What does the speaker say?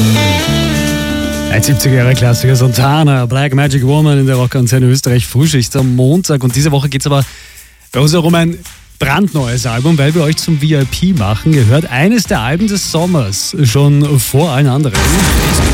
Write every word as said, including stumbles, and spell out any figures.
Ein siebziger-Jahre-Klassiker, Santana, Black Magic Woman in der Rockantenne Österreich, Frühschicht am Montag. Und diese Woche geht es aber bei uns auch um ein brandneues Album, weil wir euch zum V I P machen. Gehört eines der Alben des Sommers, schon vor allen anderen.